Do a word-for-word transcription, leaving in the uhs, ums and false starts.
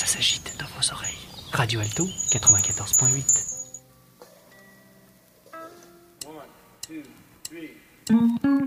s'agite dans vos oreilles. Radio Alto, quatre-vingt-quatorze point huit. One, two, three.